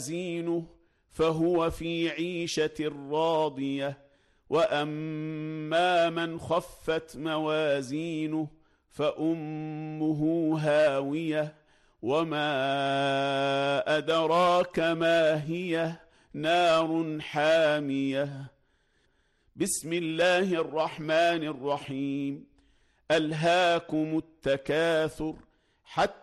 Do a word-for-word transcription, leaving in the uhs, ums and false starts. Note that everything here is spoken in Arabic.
زينه فهو في عيشة راضية وأما من خفت موازينه فأمه هاوية وما أدراك ما هي نار حامية. بسم الله الرحمن الرحيم. ألهاكم التكاثر حتى